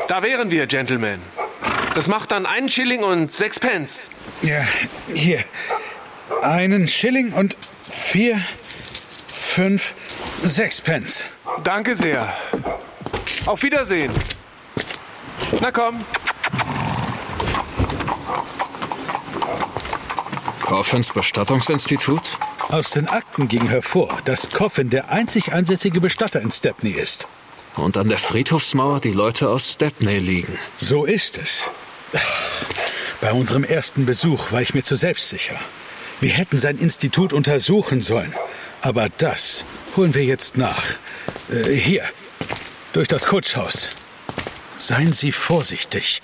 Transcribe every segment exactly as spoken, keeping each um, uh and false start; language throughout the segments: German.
Da wären wir, Gentlemen. Das macht dann einen Schilling und sechs Pence. Ja, hier. Einen Schilling und vier, fünf, sechs Pence. Danke sehr. Auf Wiedersehen. Na komm. Coffins Bestattungsinstitut? Aus den Akten ging hervor, dass Coffin der einzig ansässige Bestatter in Stepney ist. Und an der Friedhofsmauer die Leute aus Stepney liegen. So ist es. Bei unserem ersten Besuch war ich mir zu selbstsicher. Wir hätten sein Institut untersuchen sollen. Aber das holen wir jetzt nach. Äh, hier, durch das Kutschhaus. Seien Sie vorsichtig.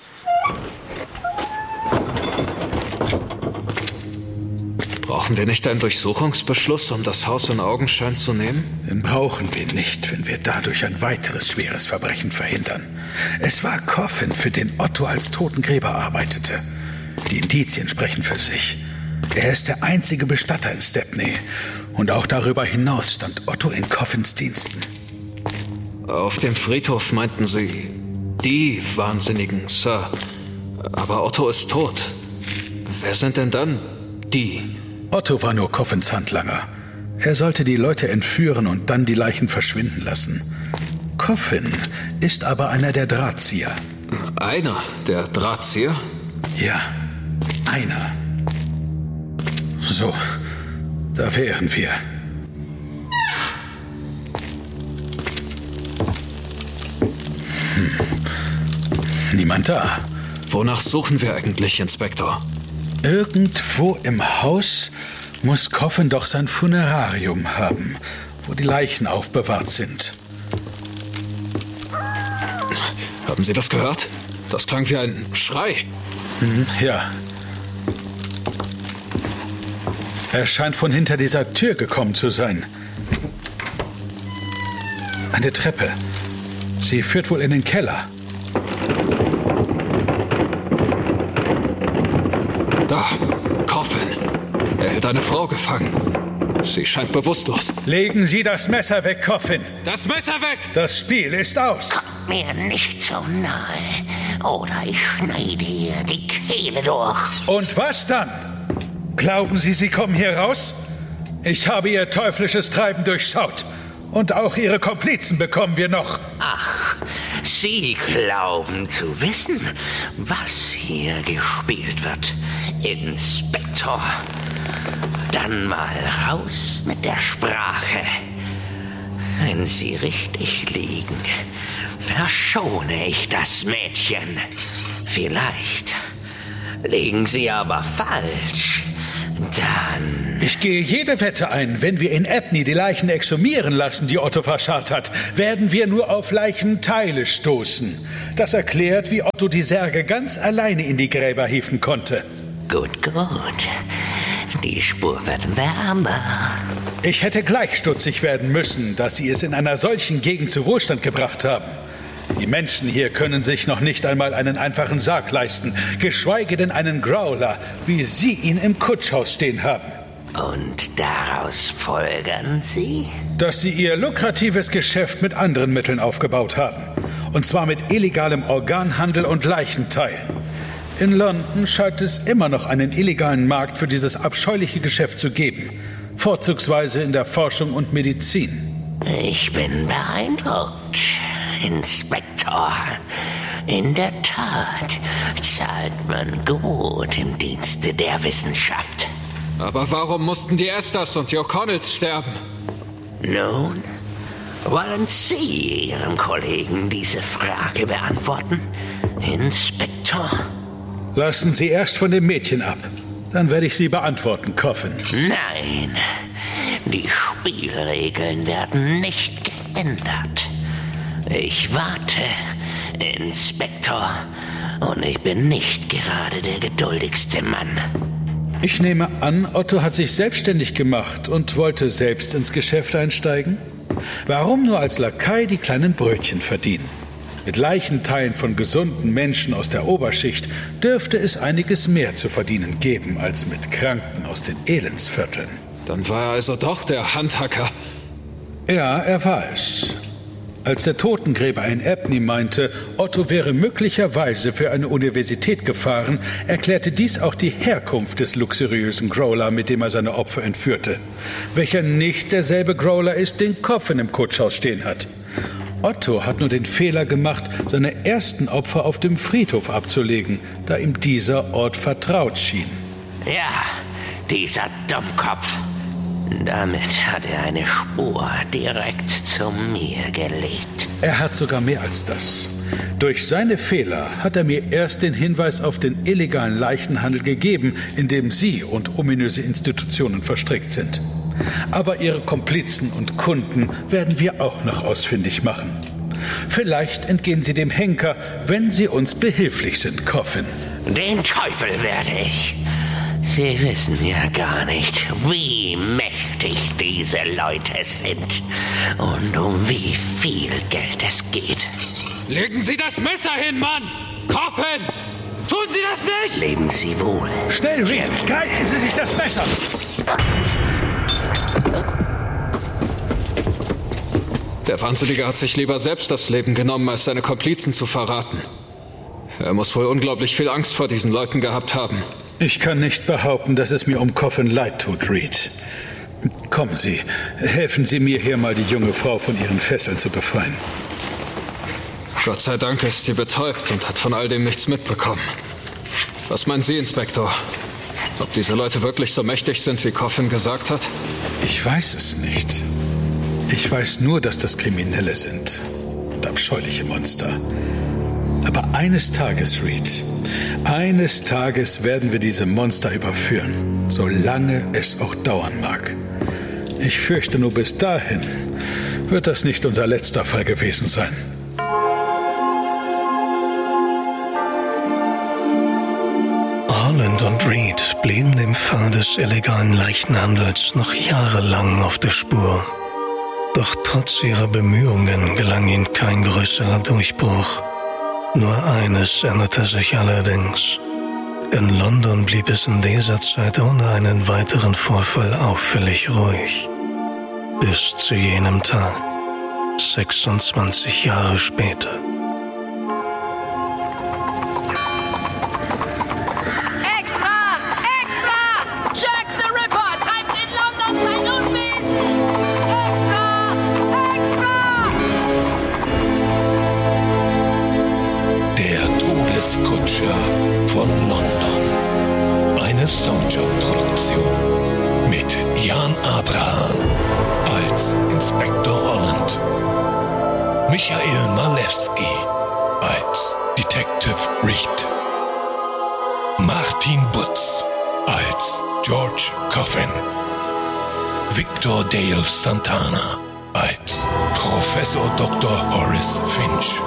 Brauchen wir nicht einen Durchsuchungsbeschluss, um das Haus in Augenschein zu nehmen? Den brauchen wir nicht, wenn wir dadurch ein weiteres schweres Verbrechen verhindern. Es war Coffin, für den Otto als Totengräber arbeitete. Die Indizien sprechen für sich. Er ist der einzige Bestatter in Stepney. Und auch darüber hinaus stand Otto in Coffins Diensten. Auf dem Friedhof meinten Sie, die Wahnsinnigen, Sir. Aber Otto ist tot. Wer sind denn dann die? Otto war nur Coffins Handlanger. Er sollte die Leute entführen und dann die Leichen verschwinden lassen. Coffin ist aber einer der Drahtzieher. Einer der Drahtzieher? Ja, einer. So, da wären wir. Hm. Niemand da. Wonach suchen wir eigentlich, Inspektor? Irgendwo im Haus muss Coffin doch sein Funerarium haben, wo die Leichen aufbewahrt sind. Haben Sie das gehört? Das klang wie ein Schrei. Mhm, ja. Er scheint von hinter dieser Tür gekommen zu sein. Eine Treppe. Sie führt wohl in den Keller. Da, Coffin. Er hält eine Frau gefangen. Sie scheint bewusstlos. Legen Sie das Messer weg, Coffin. Das Messer weg! Das Spiel ist aus. Kommt mir nicht so nahe, oder ich schneide ihr die Kehle durch. Und was dann? Glauben Sie, Sie kommen hier raus? Ich habe Ihr teuflisches Treiben durchschaut. Und auch Ihre Komplizen bekommen wir noch. Ach, Sie glauben zu wissen, was hier gespielt wird, Inspektor. Dann mal raus mit der Sprache. Wenn Sie richtig liegen, verschone ich das Mädchen. Vielleicht liegen Sie aber falsch. Dann... Ich gehe jede Wette ein, wenn wir in Abney die Leichen exhumieren lassen, die Otto verscharrt hat, werden wir nur auf Leichenteile stoßen. Das erklärt, wie Otto die Särge ganz alleine in die Gräber hieven konnte. Gut, gut. Die Spur wird wärmer. Ich hätte gleich stutzig werden müssen, dass Sie es in einer solchen Gegend zu Wohlstand gebracht haben. Die Menschen hier können sich noch nicht einmal einen einfachen Sarg leisten, geschweige denn einen Growler, wie Sie ihn im Kutschhaus stehen haben. Und daraus folgern Sie? Dass Sie Ihr lukratives Geschäft mit anderen Mitteln aufgebaut haben. Und zwar mit illegalem Organhandel und Leichenteilen. In London scheint es immer noch einen illegalen Markt für dieses abscheuliche Geschäft zu geben. Vorzugsweise in der Forschung und Medizin. Ich bin beeindruckt, Inspektor. In der Tat zahlt man gut im Dienste der Wissenschaft. Aber warum mussten die Esthers und die O'Connells sterben? Nun, wollen Sie Ihrem Kollegen diese Frage beantworten, Inspektor? Lassen Sie erst von dem Mädchen ab. Dann werde ich sie beantworten, Coffin. Nein, die Spielregeln werden nicht geändert. Ich warte, Inspektor, und ich bin nicht gerade der geduldigste Mann. Ich nehme an, Otto hat sich selbstständig gemacht und wollte selbst ins Geschäft einsteigen? Warum nur als Lakai die kleinen Brötchen verdienen? Mit Leichenteilen von gesunden Menschen aus der Oberschicht dürfte es einiges mehr zu verdienen geben als mit Kranken aus den Elendsvierteln. Dann war er also doch der Handhacker. Ja, er war es. Als der Totengräber in Abney meinte, Otto wäre möglicherweise für eine Universität gefahren, erklärte dies auch die Herkunft des luxuriösen Growler, mit dem er seine Opfer entführte, welcher nicht derselbe Growler ist, den Coffin im Kutschhaus stehen hat. Otto hat nur den Fehler gemacht, seine ersten Opfer auf dem Friedhof abzulegen, da ihm dieser Ort vertraut schien. Ja, dieser Dummkopf. Damit hat er eine Spur direkt zu mir gelegt. Er hat sogar mehr als das. Durch seine Fehler hat er mir erst den Hinweis auf den illegalen Leichenhandel gegeben, in dem Sie und ominöse Institutionen verstrickt sind. Aber Ihre Komplizen und Kunden werden wir auch noch ausfindig machen. Vielleicht entgehen Sie dem Henker, wenn Sie uns behilflich sind, Coffin. Den Teufel werde ich. Sie wissen ja gar nicht, wie mächtig diese Leute sind und um wie viel Geld es geht. Legen Sie das Messer hin, Mann! Coffin! Tun Sie das nicht! Leben Sie wohl. Schnell, Reed! Greifen Sie sich das Messer! Der Wahnsinnige hat sich lieber selbst das Leben genommen, als seine Komplizen zu verraten. Er muss wohl unglaublich viel Angst vor diesen Leuten gehabt haben. Ich kann nicht behaupten, dass es mir um Coffin leid tut, Reed. Kommen Sie, helfen Sie mir hier mal, die junge Frau von ihren Fesseln zu befreien. Gott sei Dank ist sie betäubt und hat von all dem nichts mitbekommen. Was meinen Sie, Inspektor? Ob diese Leute wirklich so mächtig sind, wie Coffin gesagt hat? Ich weiß es nicht. Ich weiß nur, dass das Kriminelle sind und abscheuliche Monster. Aber eines Tages, Reed, eines Tages werden wir diese Monster überführen, solange es auch dauern mag. Ich fürchte nur, bis dahin wird das nicht unser letzter Fall gewesen sein. Holland und Reed blieben dem Fall des illegalen Leichenhandels noch jahrelang auf der Spur. Doch trotz ihrer Bemühungen gelang ihnen kein größerer Durchbruch. Nur eines änderte sich allerdings. In London blieb es in dieser Zeit ohne einen weiteren Vorfall auffällig ruhig. Bis zu jenem Tag, sechsundzwanzig Jahre später. Extra! Extra! Jack the Ripper treibt in London sein Unwesen! Extra! Extra! Der Todeskutscher von London. Eine Soundtrack-Produktion mit Jan Abraham als Inspektor Holland, Michael Malewski als Detective Reed, Martin Butz als George Coffin, Victor Dale Santana als Professor Doktor Horace Finch,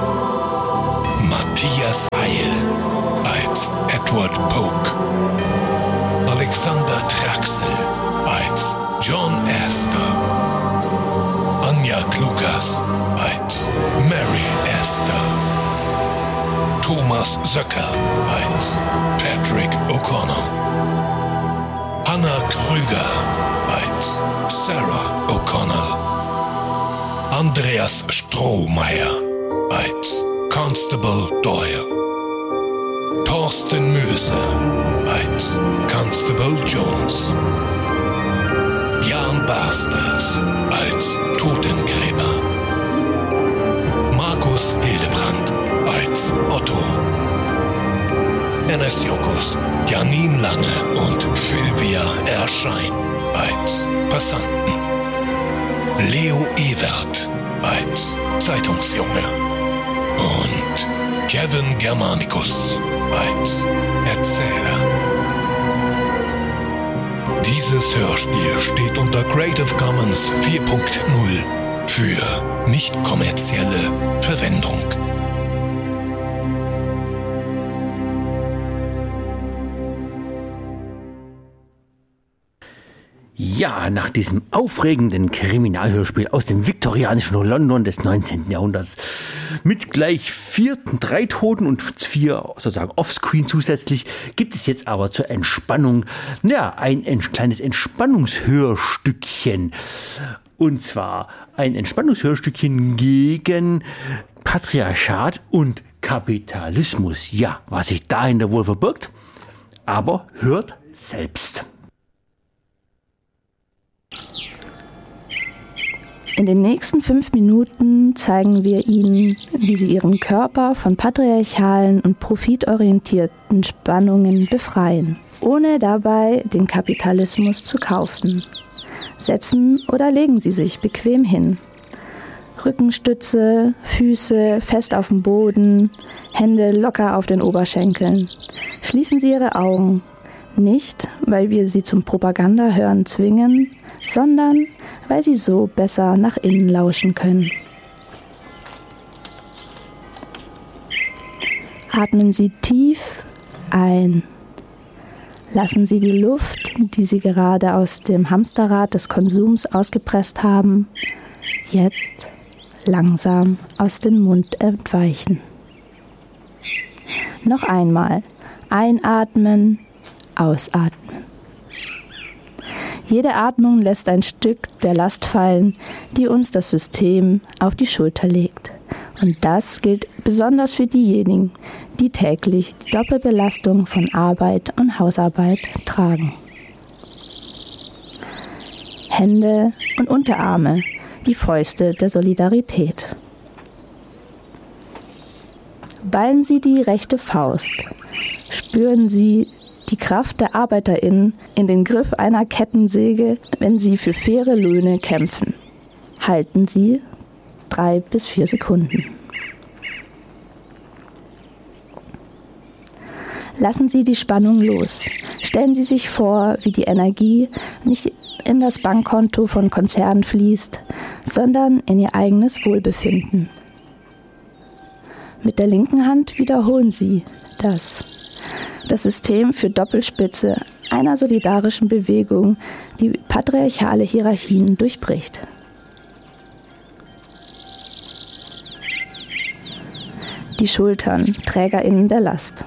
Matthias Heil als Edward Polk, Alexander Traxel als John Astor, Anja Klukas als Mary Astor, Thomas Söcker als Patrick O'Connell, Hannah Krüger als Sarah O'Connell, Andreas Strohmeier als Constable Doyle, Thorsten Möse als Constable Jones, Jan Barsters als Totengräber, Markus Hildebrand als Otto, Enes Jokus, Janine Lange und Sylvia Erschein als Passanten, Leo Ewert als Zeitungsjunge und Kevin Germanicus als Erzähler. Dieses Hörspiel steht unter Creative Commons vier Punkt null für nicht kommerzielle Verwendung. Ja, nach diesem aufregenden Kriminalhörspiel aus dem viktorianischen London des neunzehnten Jahrhunderts mit gleich vier, drei Toten und vier sozusagen offscreen zusätzlich, gibt es jetzt aber zur Entspannung, ja, ein, ein kleines Entspannungshörstückchen. Und zwar ein Entspannungshörstückchen gegen Patriarchat und Kapitalismus. Ja, was sich dahinter wohl verbirgt. Aber hört selbst. In den nächsten fünf Minuten zeigen wir Ihnen, wie Sie Ihren Körper von patriarchalen und profitorientierten Spannungen befreien, ohne dabei den Kapitalismus zu kaufen. Setzen oder legen Sie sich bequem hin. Rückenstütze, Füße fest auf dem Boden, Hände locker auf den Oberschenkeln. Schließen Sie Ihre Augen. Nicht, weil wir Sie zum Propagandahören zwingen, sondern weil Sie so besser nach innen lauschen können. Atmen Sie tief ein. Lassen Sie die Luft, die Sie gerade aus dem Hamsterrad des Konsums ausgepresst haben, jetzt langsam aus dem Mund entweichen. Noch einmal. Einatmen, ausatmen. Jede Atmung lässt ein Stück der Last fallen, die uns das System auf die Schulter legt. Und das gilt besonders für diejenigen, die täglich die Doppelbelastung von Arbeit und Hausarbeit tragen. Hände und Unterarme, die Fäuste der Solidarität. Ballen Sie die rechte Faust. Spüren Sie die Kraft der ArbeiterInnen in den Griff einer Kettensäge, wenn sie für faire Löhne kämpfen. Halten Sie drei bis vier Sekunden. Lassen Sie die Spannung los. Stellen Sie sich vor, wie die Energie nicht in das Bankkonto von Konzernen fließt, sondern in Ihr eigenes Wohlbefinden. Mit der linken Hand wiederholen Sie das. Das System für Doppelspitze einer solidarischen Bewegung, die patriarchale Hierarchien durchbricht. Die Schultern, TrägerInnen der Last.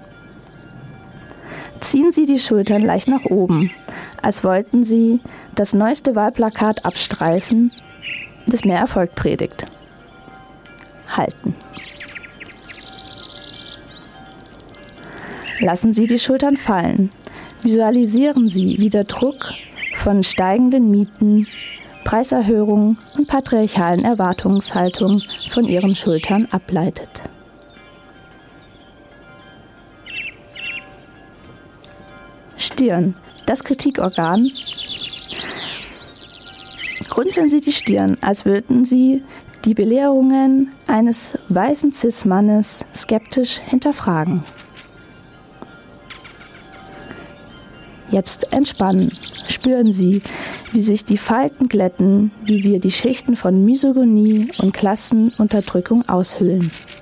Ziehen Sie die Schultern leicht nach oben, als wollten Sie das neueste Wahlplakat abstreifen, das mehr Erfolg predigt. Halten. Lassen Sie die Schultern fallen. Visualisieren Sie, wie der Druck von steigenden Mieten, Preiserhöhungen und patriarchalen Erwartungshaltungen von Ihren Schultern ableitet. Stirn, das Kritikorgan. Runzeln Sie die Stirn, als würden Sie die Belehrungen eines weißen Cis-Mannes skeptisch hinterfragen. Jetzt entspannen. Spüren Sie, wie sich die Falten glätten, wie wir die Schichten von Misogynie und Klassenunterdrückung aushöhlen.